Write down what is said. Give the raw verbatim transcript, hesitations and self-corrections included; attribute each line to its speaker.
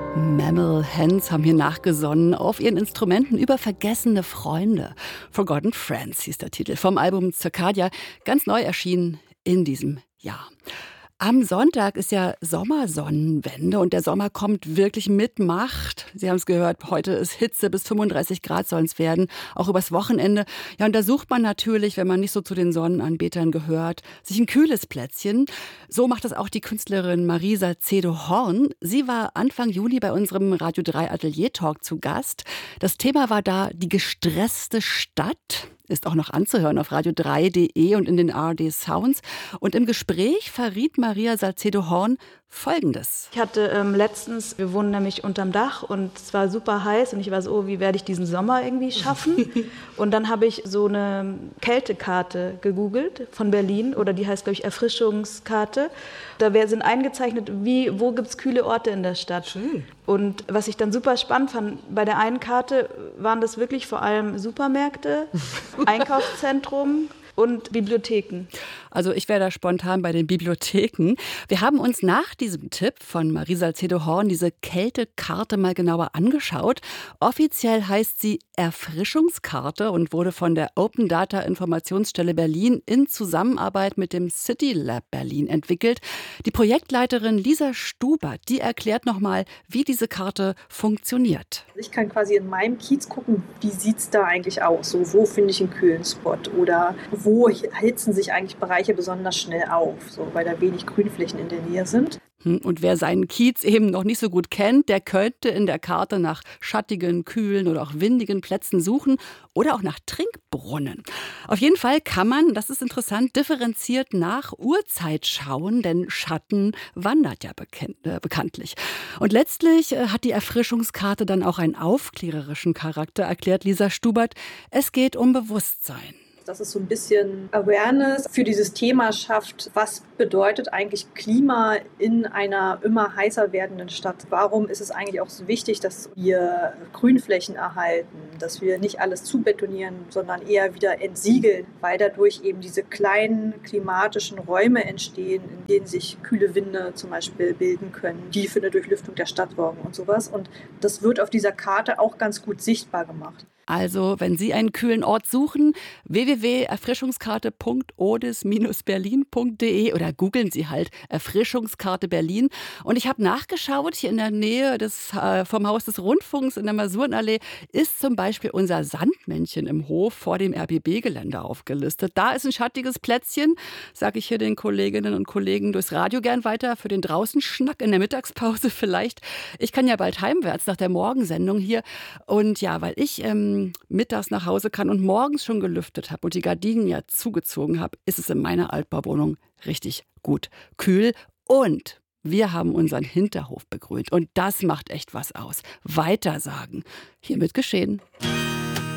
Speaker 1: Mammal Hands haben hier nachgesonnen auf ihren Instrumenten über vergessene Freunde. Forgotten Friends hieß der Titel vom Album Circadia, ganz neu erschienen in diesem Jahr. Am Sonntag ist ja Sommersonnenwende und der Sommer kommt wirklich mit Macht. Sie haben es gehört, heute ist Hitze, bis fünfunddreißig Grad sollen es werden, auch übers Wochenende. Ja, und da sucht man natürlich, wenn man nicht so zu den Sonnenanbetern gehört, sich ein kühles Plätzchen. So macht das auch die Künstlerin Marie Salcedo-Horn. Sie war Anfang Juli bei unserem Radio drei Atelier Talk zu Gast. Das Thema war da die gestresste Stadt. Ist auch noch anzuhören auf radio drei punkt de und in den A R D Sounds. Und im Gespräch verriet Maria Salcedo-Horn Folgendes.
Speaker 2: Ich hatte ähm, letztens, wir wohnen nämlich unterm Dach und es war super heiß und ich war so, oh, wie werde ich diesen Sommer irgendwie schaffen? Und dann habe ich so eine Kältekarte gegoogelt von Berlin oder die heißt, glaube ich, Erfrischungskarte. Da sind eingezeichnet, wie, wo gibt es kühle Orte in der Stadt.
Speaker 1: Schön.
Speaker 2: Und was ich dann super spannend fand, bei der einen Karte waren das wirklich vor allem Supermärkte, Einkaufszentrum und Bibliotheken.
Speaker 1: Also ich wäre da spontan bei den Bibliotheken. Wir haben uns nach diesem Tipp von Marie Salcedo-Horn diese Kältekarte mal genauer angeschaut. Offiziell heißt sie Erfrischungskarte und wurde von der Open Data Informationsstelle Berlin in Zusammenarbeit mit dem City Lab Berlin entwickelt. Die Projektleiterin Lisa Stubert, die erklärt nochmal, wie diese Karte funktioniert.
Speaker 3: Ich kann quasi in meinem Kiez gucken, wie sieht es da eigentlich aus? So, wo finde ich einen kühlen Spot? Oder wo heizen sich eigentlich Bereiche besonders schnell auf, so, weil da wenig Grünflächen in der Nähe sind.
Speaker 1: Und wer seinen Kiez eben noch nicht so gut kennt, der könnte in der Karte nach schattigen, kühlen oder auch windigen Plätzen suchen oder auch nach Trinkbrunnen. Auf jeden Fall kann man, das ist interessant, differenziert nach Uhrzeit schauen, denn Schatten wandert ja bekannt, äh, bekanntlich. Und letztlich äh, hat die Erfrischungskarte dann auch einen aufklärerischen Charakter, erklärt Lisa Stubert. Es geht um Bewusstsein.
Speaker 3: Dass es so ein bisschen Awareness für dieses Thema schafft. Was bedeutet eigentlich Klima in einer immer heißer werdenden Stadt? Warum ist es eigentlich auch so wichtig, dass wir Grünflächen erhalten, dass wir nicht alles zubetonieren, sondern eher wieder entsiegeln, weil dadurch eben diese kleinen klimatischen Räume entstehen, in denen sich kühle Winde zum Beispiel bilden können, die für eine Durchlüftung der Stadt sorgen und sowas. Und das wird auf dieser Karte auch ganz gut sichtbar gemacht.
Speaker 1: Also, wenn Sie einen kühlen Ort suchen, w w w punkt erfrischungskarte punkt odis berlin punkt de oder googeln Sie halt Erfrischungskarte Berlin. Und ich habe nachgeschaut, hier in der Nähe des, äh, vom Haus des Rundfunks in der Masurenallee ist zum Beispiel unser Sandmännchen im Hof vor dem R B B-Gelände aufgelistet. Da ist ein schattiges Plätzchen, sage ich hier den Kolleginnen und Kollegen durchs Radio gern weiter, für den Draußenschnack in der Mittagspause vielleicht. Ich kann ja bald heimwärts nach der Morgensendung hier. Und ja, weil ich ähm, mittags nach Hause kann und morgens schon gelüftet habe und die Gardinen ja zugezogen habe, ist es in meiner Altbauwohnung richtig gut kühl. Und wir haben unseren Hinterhof begrünt und das macht echt was aus. Weitersagen. Hiermit geschehen.